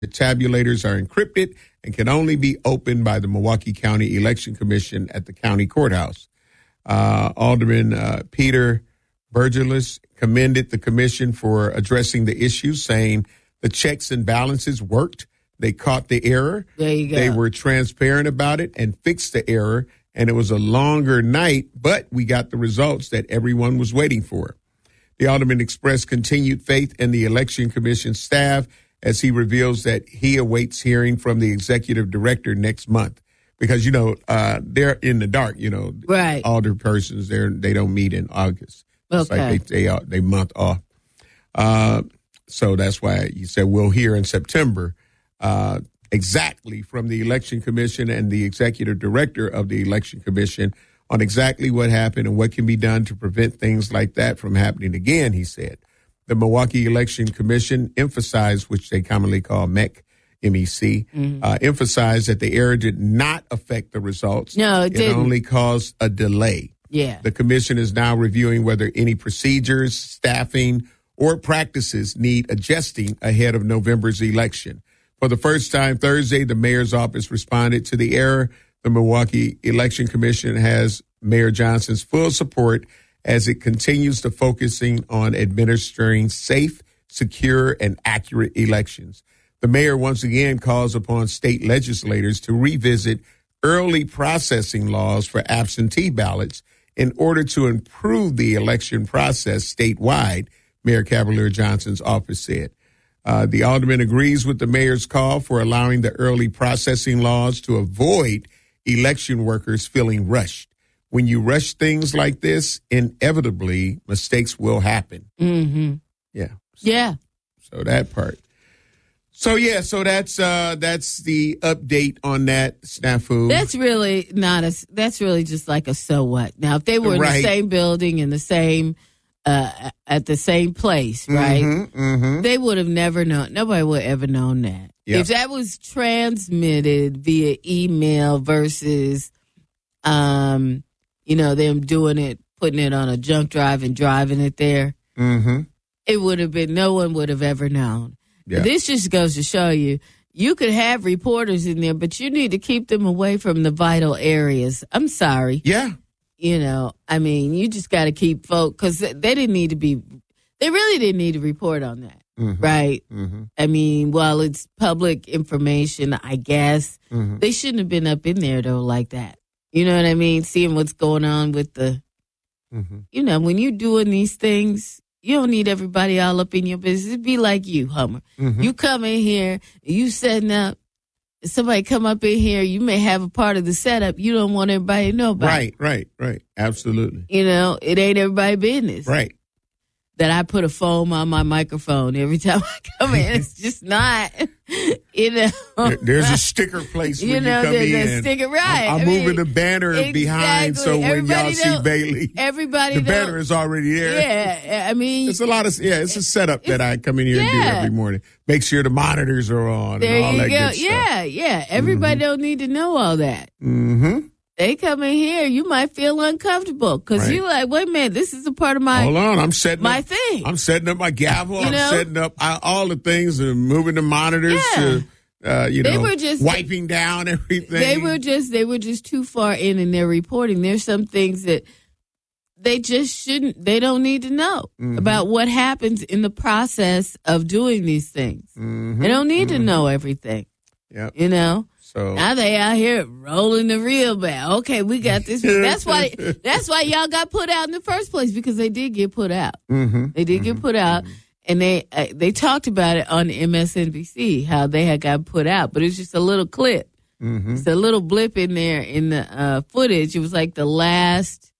The tabulators are encrypted and can only be opened by the Milwaukee County Election Commission at the county courthouse. Alderman Peter Burgelis commended the commission for addressing the issue, saying the checks and balances worked. They caught the error. There you go. They were transparent about it and fixed the error. And it was a longer night, but we got the results that everyone was waiting for. The alderman expressed continued faith in the Election Commission staff as he reveals that he awaits hearing from the executive director next month. Because, they're in the dark, right. Alder persons, they don't meet in August. It's okay. like they month off. So that's why you said we'll hear in September exactly from the Election Commission and the executive director of the Election Commission on exactly what happened and what can be done to prevent things like that from happening again, he said. The Milwaukee Election Commission emphasized, which they commonly call MEC, emphasized that the error did not affect the results. No, it didn't. It only caused a delay. Yeah. The commission is now reviewing whether any procedures, staffing, or practices need adjusting ahead of November's election. For the first time Thursday, the mayor's office responded to the error. The Milwaukee Election Commission has Mayor Johnson's full support as it continues to focusing on administering safe, secure, and accurate elections. The mayor once again calls upon state legislators to revisit early processing laws for absentee ballots in order to improve the election process statewide, Mayor Cavalier Johnson's office said. The alderman agrees with the mayor's call for allowing the early processing laws to avoid election workers feeling rushed. When you rush things like this, inevitably mistakes will happen. Mm-hmm. Yeah. Yeah. So that part. So that's the update on that snafu. That's really just like a so what. Now, if they were in the same building in the same at the same place, right? They would have never known. Nobody would have ever known that. Yep. If that was transmitted via email versus them doing it, putting it on a junk drive and driving it there, it would have been, no one would have ever known. Yeah. This just goes to show you could have reporters in there, but you need to keep them away from the vital areas. I'm sorry. Yeah. You just got to keep folks, because they really didn't need to report on that, right? While it's public information, I guess, they shouldn't have been up in there, though, like that. You know what I mean? Seeing what's going on with the, when you're doing these things, you don't need everybody all up in your business. It'd be like you, Hummer. You come in here, you setting up, somebody come up in here, you may have a part of the setup you don't want everybody to know about. Right. Absolutely. It ain't everybody's business. Right. That I put a foam on my microphone every time I come in. It's just not, There's a sticker place when you come in. A sticker, right. I'm moving the banner behind so when y'all see Bailey, the banner is already there. Yeah, it's a lot of, it's a setup that I come in here and do every morning. Make sure the monitors are on and all that good stuff. Yeah. Everybody don't need to know all that. They come in here, you might feel uncomfortable because you're like, wait a minute, this is a part of my. Hold on, I'm setting my up, thing. I'm setting up my gavel. I'm setting up all the things and moving the monitors to, they were just wiping down everything. They were just too far in their reporting. There's some things that they just shouldn't. They don't need to know about what happens in the process of doing these things. They don't need to know everything. Yep. So now they out here rolling the reel back. Okay, we got this. That's why y'all got put out in the first place, because they did get put out. They did get put out, and they talked about it on MSNBC how they had got put out, but it's just a little clip. It's a little blip in there in the footage. It was like the last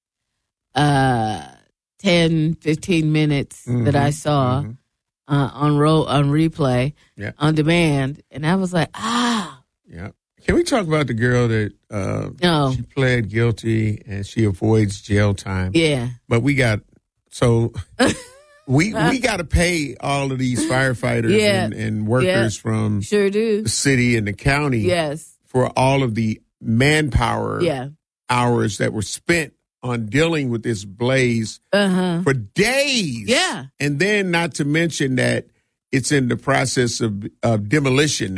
10, 15 minutes that I saw on replay on demand, and I was like, Yeah. Can we talk about the girl that she pled guilty and she avoids jail time? Yeah. But we got to pay all of these firefighters and workers from the city and the county for all of the manpower hours that were spent on dealing with this blaze for days. Yeah. And then not to mention that it's in the process of demolition.